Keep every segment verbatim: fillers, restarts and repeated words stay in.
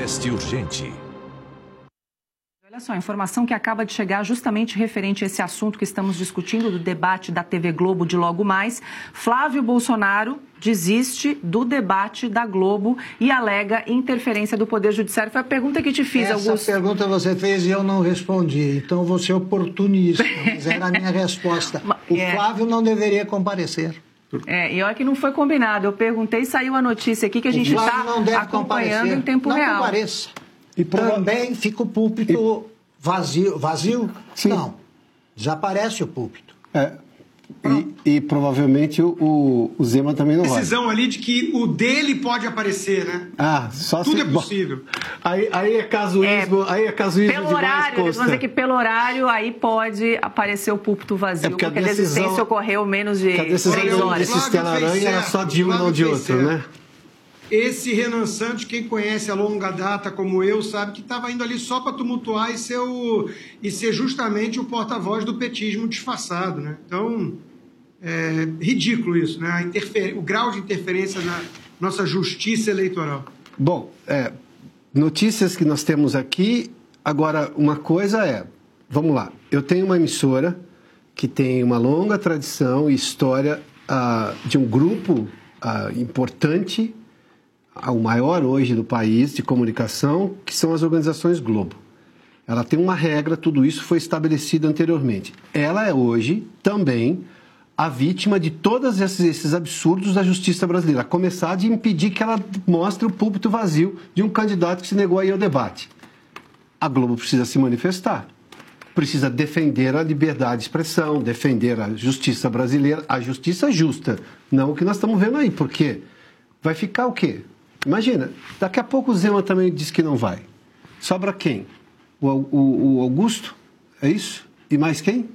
Podcast Urgente. Olha só, a informação que acaba de chegar justamente referente a esse assunto que estamos discutindo, do debate da T V Globo de logo mais. Flávio Bolsonaro desiste do debate da Globo e alega interferência do Poder Judiciário. Foi a pergunta que te fiz, Essa Augusto. Essa pergunta você fez e eu não respondi, então vou ser oportunista, mas era a minha resposta. O É. Flávio não deveria comparecer. É, e olha que não foi combinado. Eu perguntei e saiu a notícia aqui que a gente O Flávio está não deve acompanhando comparecer. em tempo não real. Compareça. E prova- Também fica o púlpito vazio. Vazio? Sim. Não. Desaparece o púlpito. É, e, e provavelmente o, o Zema também não vai. Decisão ali de que o dele pode aparecer, né? Ah, só Tudo se... é possível. Aí, aí é casuísmo, aí é casuísmo Pelo demais, horário, eles vão Costa. dizer que pelo horário aí pode aparecer o púlpito vazio, É porque porque, a a decisão- desistência ocorreu menos de Porque a decisão três Olha, horas. o desse Flávio Estela fez Aranha era certo, só de um e Flávio não de fez outro, certo. né? Esse Renan Santos, quem conhece a longa data como eu, sabe que estava indo ali só para tumultuar e ser, o, e ser justamente o porta-voz do petismo disfarçado, né? Então, é ridículo isso, né? A interfer... O grau de interferência na nossa justiça eleitoral. Bom, é, notícias que nós temos aqui. Agora, uma coisa é, vamos lá, eu tenho uma emissora que tem uma longa tradição e história ah, de um grupo ah, importante, ah, o maior hoje do país de comunicação, que são as organizações Globo. Ela tem uma regra, tudo isso foi estabelecido anteriormente. Ela é hoje também a vítima de todos esses, esses absurdos da justiça brasileira, a começar de impedir que ela mostre o púlpito vazio de um candidato que se negou a ir ao debate. A Globo precisa se manifestar, precisa defender a liberdade de expressão, defender a justiça brasileira, a justiça justa, não o que nós estamos vendo aí, porque vai ficar o quê? Imagina, daqui a pouco o Zema também diz que não vai. Sobra quem? O, o, o Augusto? É isso? E mais quem?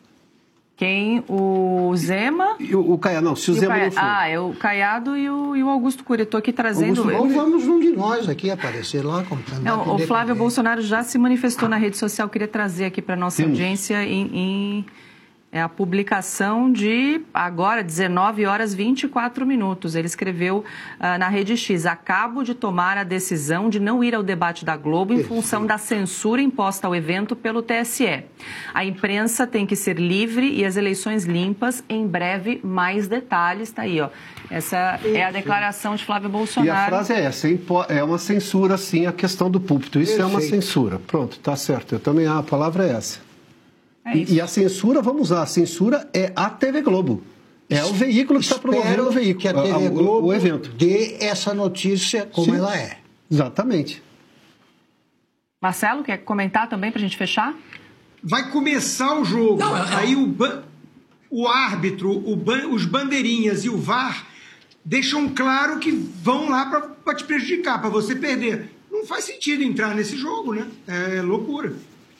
Quem? O Zema? E o, o Caiado, não, se o e o Zema Caia- não for. Ah, é o Caiado e o, e o Augusto Cury. Eu estou aqui trazendo... Augusto Ou vamos um de nós aqui aparecer lá como candidato Não, o Flávio independente. Bolsonaro já se manifestou na rede social. Eu queria trazer aqui para a nossa Temos. audiência em, em é a publicação de agora, dezenove horas e vinte e quatro minutos. Ele escreveu ah, na Rede X: acabo de tomar a decisão de não ir ao debate da Globo em função da censura imposta ao evento pelo T S E. A imprensa tem que ser livre e as eleições limpas. Em breve, mais detalhes. Está aí, ó. Essa é a declaração de Flávio E Bolsonaro. a frase é essa, impo- é uma censura, sim, a questão do púlpito. Isso é uma Perfeito. censura. Pronto, tá certo. Eu também, a palavra é essa. É isso. E, e a censura, vamos lá, a censura é a T V Globo. É o veículo que está promovendo Espero o veículo, que a T V o- Globo o evento. dê essa notícia como Sim. ela é. Exatamente. Marcelo, quer comentar também para a gente fechar? Vai começar o jogo. Não, é- Aí o, ba- o árbitro, o ban- os bandeirinhas e o V A R deixam claro que vão lá para te prejudicar, para você perder. Não faz sentido entrar nesse jogo, né? É loucura.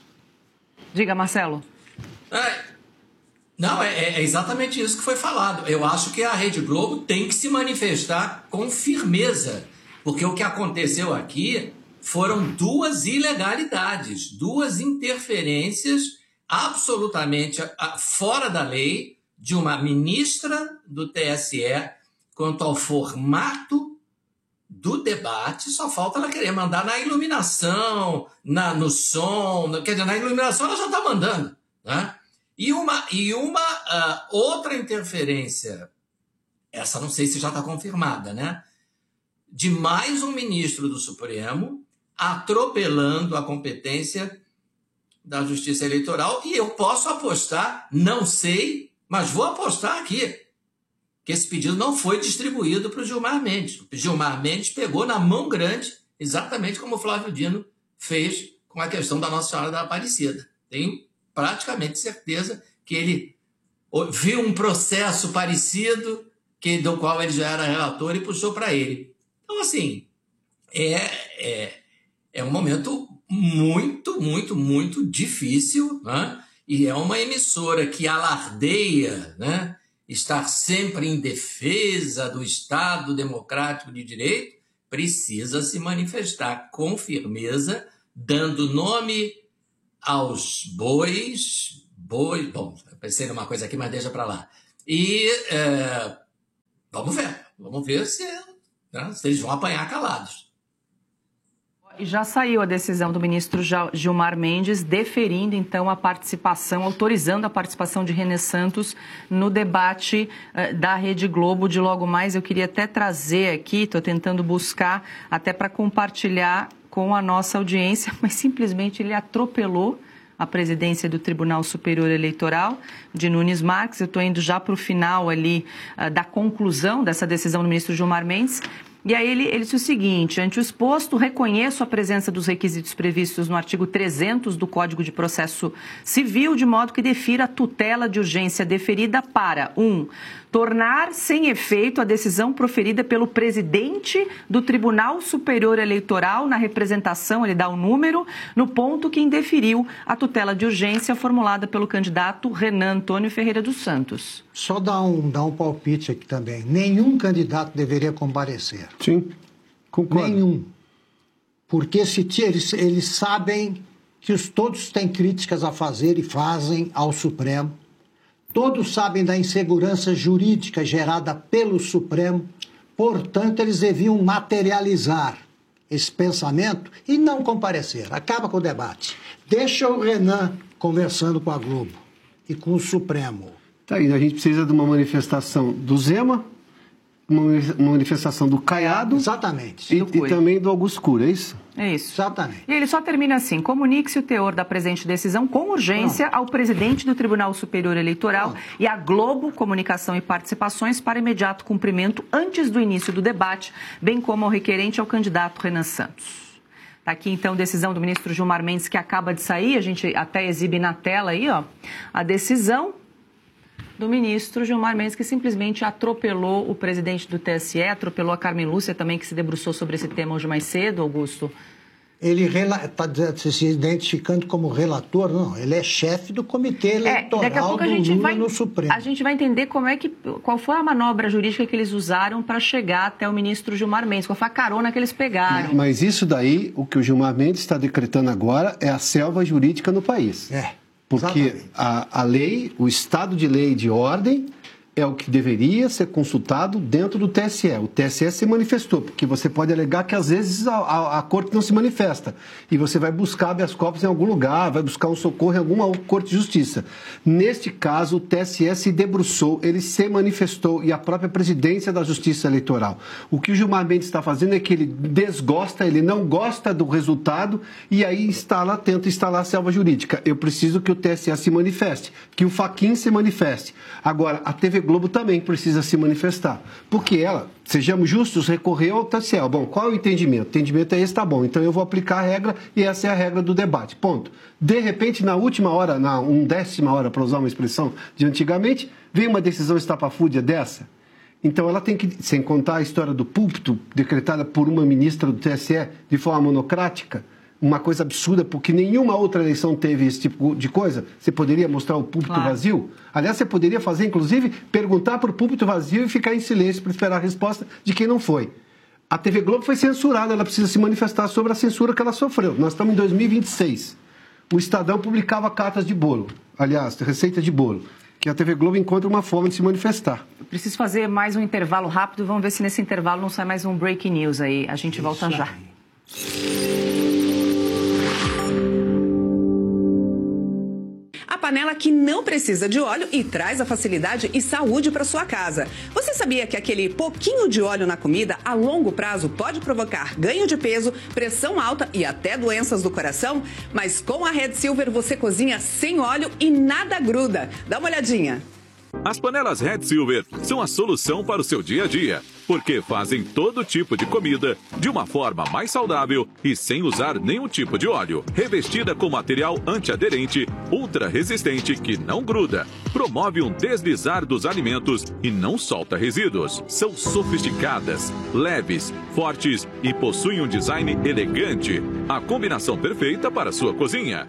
Diga, Marcelo. É, não, é, é exatamente isso que foi falado. Eu acho que a Rede Globo tem que se manifestar com firmeza, porque o que aconteceu aqui foram duas ilegalidades, duas interferências absolutamente ah, fora da lei de uma ministra do T S E quanto ao formato do debate. Só falta ela querer mandar na iluminação, na, no som, no, quer dizer, na iluminação ela já está mandando, né? E uma, e uma uh, outra interferência, essa não sei se já está confirmada, né? De mais um ministro do Supremo atropelando a competência da Justiça Eleitoral. E eu posso apostar, não sei, mas vou apostar aqui, que esse pedido não foi distribuído para o Gilmar Mendes. O Gilmar Mendes pegou na mão grande, exatamente como o Flávio Dino fez com a questão da Nossa Senhora da Aparecida. Tenho praticamente certeza que ele viu um processo parecido, que, do qual ele já era relator, e puxou para ele. Então, assim, é, é, é um momento muito, muito, muito difícil, né? E é uma emissora que alardeia, né, estar sempre em defesa do Estado Democrático de Direito, precisa se manifestar com firmeza, dando nome aos bois, bois, bom, eu pensei numa coisa aqui, mas deixa para lá. E é, vamos ver, vamos ver se, né, se eles vão apanhar calados. E já saiu a decisão do ministro Gilmar Mendes deferindo, então, a participação, autorizando a participação de Renan Santos no debate uh, da Rede Globo de logo mais. Eu queria até trazer aqui, estou tentando buscar até para compartilhar com a nossa audiência, mas simplesmente ele atropelou a presidência do Tribunal Superior Eleitoral, de Nunes Marques. Eu estou indo já para o final ali uh, da conclusão dessa decisão do ministro Gilmar Mendes. E aí ele, ele disse o seguinte: ante o exposto, reconheço a presença dos requisitos previstos no artigo trezentos do Código de Processo Civil, de modo que defira a tutela de urgência deferida para um tornar sem efeito a decisão proferida pelo presidente do Tribunal Superior Eleitoral na representação, ele dá o número, no ponto que indeferiu a tutela de urgência formulada pelo candidato Renan Antônio Ferreira dos Santos. Só dar um, dar um palpite aqui também. Nenhum candidato deveria comparecer. Sim, concordo. Nenhum. Porque se, eles, eles sabem que os, todos têm críticas a fazer e fazem ao Supremo. Todos sabem da insegurança jurídica gerada pelo Supremo. Portanto, eles deviam materializar esse pensamento e não comparecer. Acaba com o debate. Deixa o Renan conversando com a Globo e com o Supremo. Tá aí, a gente precisa de uma manifestação do Zema, uma manifestação do Caiado. Exatamente. E, e também do Augusto Cury, é isso? É isso. Exatamente. E ele só termina assim: comunique-se o teor da presente decisão com urgência Pronto. ao presidente do Tribunal Superior Eleitoral Pronto. e à Globo Comunicação e Participações para imediato cumprimento antes do início do debate, bem como ao requerente ao candidato Renan Santos. Está aqui, então, decisão do ministro Gilmar Mendes, que acaba de sair. A gente até exibe na tela aí, ó, a decisão do ministro Gilmar Mendes, que simplesmente atropelou o presidente do T S E, atropelou a Carmen Lúcia também, que se debruçou sobre esse tema hoje mais cedo, Augusto. Ele está se identificando como relator? Não, ele é chefe do Comitê Eleitoral é, daqui a pouco a gente do Lula vai, no Supremo. A gente vai entender como é que, qual foi a manobra jurídica que eles usaram para chegar até o ministro Gilmar Mendes, qual foi a carona que eles pegaram. Mas isso daí, o que o Gilmar Mendes está decretando agora é a selva jurídica no país. É. Porque a, a lei, o estado de lei e de ordem é o que deveria ser consultado dentro do T S E. O T S E se manifestou, porque você pode alegar que às vezes a, a, a corte não se manifesta. E você vai buscar habeas corpus em algum lugar, vai buscar um socorro em alguma corte de justiça. Neste caso, o T S E se debruçou, ele se manifestou, e a própria presidência da Justiça Eleitoral. O que o Gilmar Mendes está fazendo é que ele desgosta, ele não gosta do resultado, e aí instala, tenta instalar a selva jurídica. Eu preciso que o T S E se manifeste, que o Fachin se manifeste. Agora, a T V Globo também precisa se manifestar, porque ela, sejamos justos, recorreu ao T S E. Bom, qual é o entendimento? O entendimento é esse, tá bom, então eu vou aplicar a regra e essa é a regra do debate, ponto. De repente, na última hora, na undécima hora, para usar uma expressão de antigamente, vem uma decisão estapafúrdia dessa. Então ela tem que, sem contar a história do púlpito, decretada por uma ministra do T S E de forma monocrática, uma coisa absurda, porque nenhuma outra eleição teve esse tipo de coisa. Você poderia mostrar o púlpito claro. vazio? Aliás, você poderia fazer, inclusive, perguntar para o púlpito vazio e ficar em silêncio para esperar a resposta de quem não foi. A T V Globo foi censurada, ela precisa se manifestar sobre a censura que ela sofreu. Nós estamos em dois mil e vinte e seis. O Estadão publicava cartas de bolo, aliás, receita de bolo, que a T V Globo encontra uma forma de se manifestar. Eu preciso fazer mais um intervalo rápido, vamos ver se nesse intervalo não sai mais um breaking news aí. A gente volta já. A panela que não precisa de óleo e traz a facilidade e saúde para sua casa. Você sabia que aquele pouquinho de óleo na comida, a longo prazo, pode provocar ganho de peso, pressão alta e até doenças do coração? Mas com a Red Silver você cozinha sem óleo e nada gruda. Dá uma olhadinha. As panelas Red Silver são a solução para o seu dia a dia, porque fazem todo tipo de comida de uma forma mais saudável e sem usar nenhum tipo de óleo. Revestida com material antiaderente, ultra resistente que não gruda, promove um deslizar dos alimentos e não solta resíduos. São sofisticadas, leves, fortes e possuem um design elegante. A combinação perfeita para a sua cozinha.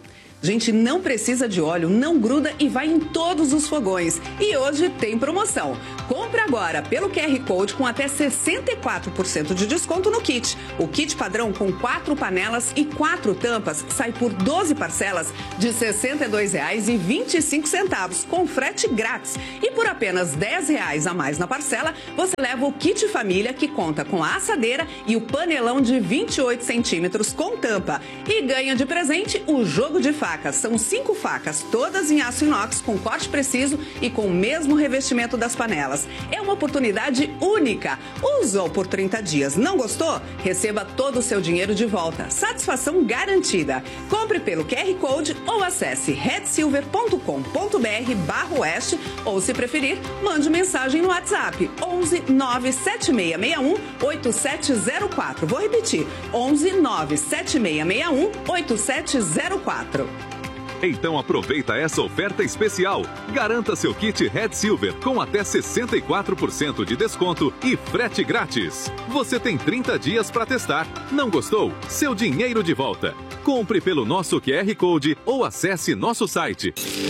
Gente, não precisa de óleo, não gruda e vai em todos os fogões. E hoje tem promoção. Compre agora pelo Q R Code com até sessenta e quatro por cento de desconto no kit. O kit padrão com quatro panelas e quatro tampas sai por doze parcelas de sessenta e dois reais e vinte e cinco centavos, com frete grátis. E por apenas dez reais a mais na parcela, você leva o kit família, que conta com a assadeira e o panelão de vinte e oito centímetros com tampa. E ganha de presente o jogo de facas. São cinco facas, todas em aço inox, com corte preciso e com o mesmo revestimento das panelas. É uma oportunidade única. Usou por trinta dias, não gostou? Receba todo o seu dinheiro de volta. Satisfação garantida. Compre pelo Q R Code ou acesse red silver ponto com ponto br barra oeste, ou se preferir, mande mensagem no WhatsApp onze nove sete seis seis um oito sete zero quatro. Vou repetir, onze nove sete seis seis um oito sete zero quatro. Então aproveita essa oferta especial. Garanta seu kit Red Silver com até sessenta e quatro por cento de desconto e frete grátis. Você tem trinta dias para testar. Não gostou? Seu dinheiro de volta. Compre pelo nosso Q R Code ou acesse nosso site.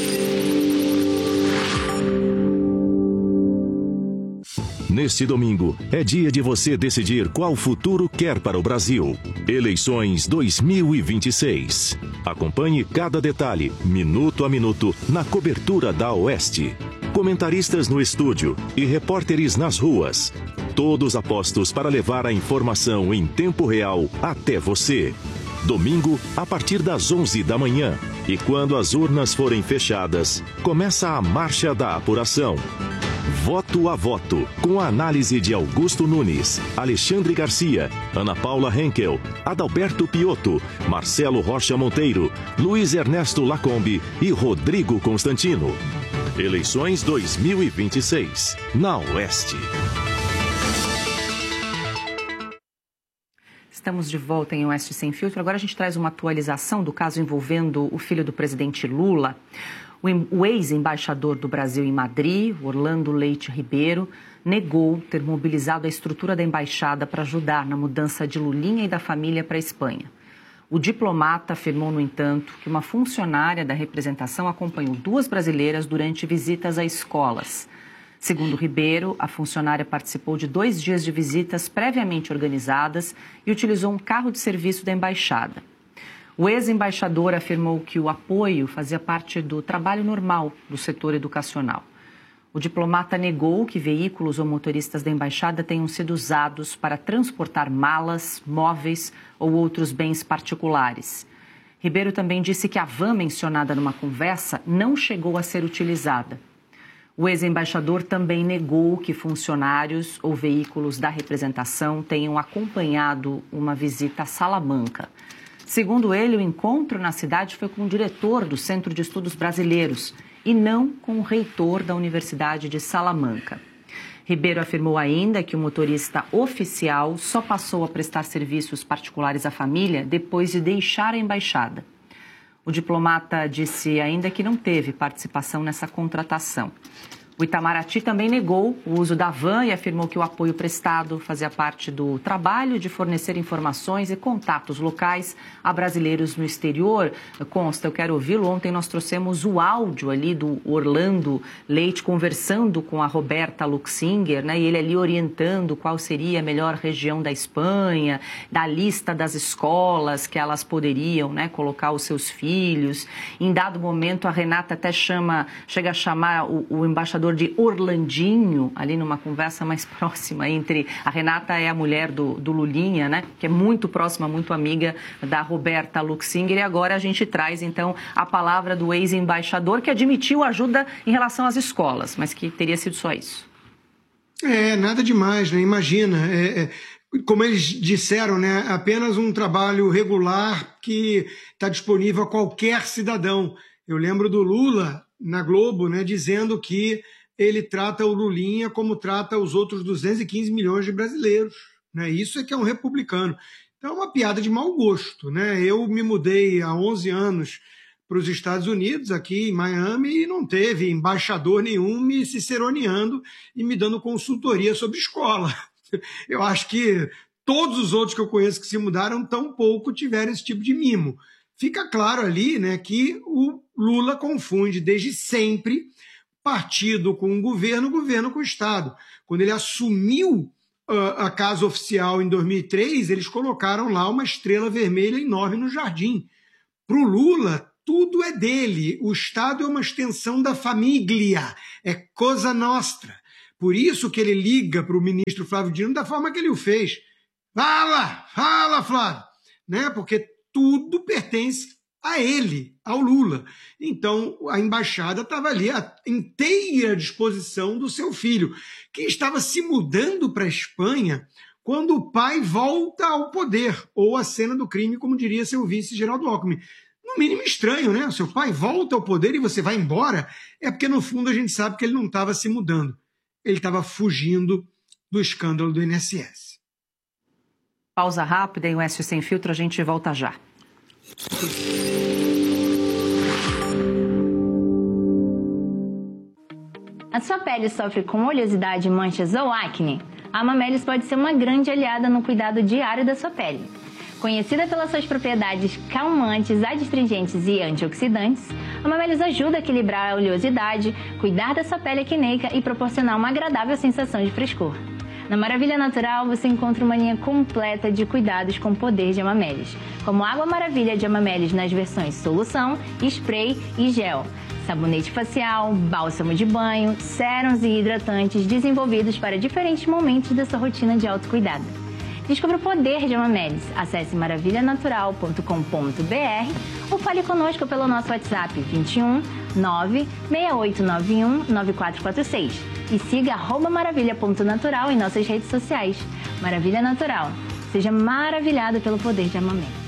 Neste domingo, é dia de você decidir qual futuro quer para o Brasil. Eleições dois mil e vinte e seis. Acompanhe cada detalhe, minuto a minuto, na cobertura da Oeste. Comentaristas no estúdio e repórteres nas ruas. Todos apostos para levar a informação em tempo real até você. Domingo, a partir das onze da manhã. E quando as urnas forem fechadas, começa a marcha da apuração. Voto a voto, com a análise de Augusto Nunes, Alexandre Garcia, Ana Paula Henkel, Adalberto Piotto, Marcelo Rocha Monteiro, Luiz Ernesto Lacombe e Rodrigo Constantino. Eleições dois mil e vinte e seis, na Oeste. Estamos de volta em Oeste Sem Filtro. Agora a gente traz uma atualização do caso envolvendo o filho do presidente Lula. O ex-embaixador do Brasil em Madrid, Orlando Leite Ribeiro, negou ter mobilizado a estrutura da embaixada para ajudar na mudança de Lulinha e da família para a Espanha. O diplomata afirmou, no entanto, que uma funcionária da representação acompanhou duas brasileiras durante visitas a escolas. Segundo Ribeiro, a funcionária participou de dois dias de visitas previamente organizadas e utilizou um carro de serviço da embaixada. O ex-embaixador afirmou que o apoio fazia parte do trabalho normal do setor educacional. O diplomata negou que veículos ou motoristas da embaixada tenham sido usados para transportar malas, móveis ou outros bens particulares. Ribeiro também disse que a van mencionada numa conversa não chegou a ser utilizada. O ex-embaixador também negou que funcionários ou veículos da representação tenham acompanhado uma visita a Salamanca. Segundo ele, o encontro na cidade foi com o diretor do Centro de Estudos Brasileiros e não com o reitor da Universidade de Salamanca. Ribeiro afirmou ainda que o motorista oficial só passou a prestar serviços particulares à família depois de deixar a embaixada. O diplomata disse ainda que não teve participação nessa contratação. O Itamaraty também negou o uso da van e afirmou que o apoio prestado fazia parte do trabalho de fornecer informações e contatos locais a brasileiros no exterior. Consta, eu quero ouvi-lo. Ontem nós trouxemos o áudio ali do Orlando Leite conversando com a Roberta Luxinger, né? E ele ali orientando qual seria a melhor região da Espanha, da lista das escolas que elas poderiam, né, colocar os seus filhos. Em dado momento, a Renata até chama, chega a chamar o, o embaixador de Orlandinho, ali numa conversa mais próxima entre... A Renata é a mulher do, do Lulinha, né? Que é muito próxima, muito amiga da Roberta Luxinger. E agora a gente traz, então, a palavra do ex-embaixador, que admitiu ajuda em relação às escolas, mas que teria sido só isso. É, nada demais, né? Imagina, é, é, como eles disseram, né? Apenas um trabalho regular que está disponível a qualquer cidadão. Eu lembro do Lula na Globo, né, dizendo que ele trata o Lulinha como trata os outros duzentos e quinze milhões de brasileiros, né? Isso é que é um republicano. Então é uma piada de mau gosto, né? Eu me mudei há onze anos para os Estados Unidos, aqui em Miami, e não teve embaixador nenhum me ciceroneando e me dando consultoria sobre escola. Eu acho que todos os outros que eu conheço que se mudaram, tão pouco tiveram esse tipo de mimo. fica claro ali, né, que o Lula confunde desde sempre partido com o governo, governo com o Estado. Quando ele assumiu uh, a Casa Oficial em dois mil e três, eles colocaram lá uma estrela vermelha enorme no jardim. Para o Lula, tudo é dele. O Estado é uma extensão da família, é cosa nostra. Por isso que ele liga para o ministro Flávio Dino da forma que ele o fez. Fala, fala, Flávio! Né? Porque tudo pertence a ele, ao Lula. Então, a embaixada estava ali à inteira disposição do seu filho, que estava se mudando para a Espanha quando o pai volta ao poder, ou à cena do crime, como diria seu vice, Geraldo Alckmin. No mínimo estranho, né? O seu pai volta ao poder e você vai embora, é porque, no fundo, a gente sabe que ele não estava se mudando. Ele estava fugindo do escândalo do I N S S. Pausa rápida e o S Sem Filtro, a gente volta já. A sua pele sofre com oleosidade, manchas ou acne? A Amamelis pode ser uma grande aliada no cuidado diário da sua pele. Conhecida pelas suas propriedades calmantes, adstringentes e antioxidantes, a Amamelis ajuda a equilibrar a oleosidade, cuidar da sua pele acneica e proporcionar uma agradável sensação de frescor. Na Maravilha Natural, você encontra uma linha completa de cuidados com o poder de Amamelis, como Água Maravilha de Amamelis nas versões solução, spray e gel, sabonete facial, bálsamo de banho, sérums e hidratantes desenvolvidos para diferentes momentos da sua rotina de autocuidado. Descubra o poder de Amamelis. Acesse maravilha natural ponto com ponto b r ou fale conosco pelo nosso WhatsApp vinte e um, nove, seis oito nove um, nove quatro quatro seis e siga arroba maravilha ponto natural em nossas redes sociais. Maravilha Natural. Seja maravilhado pelo poder de Amamelis.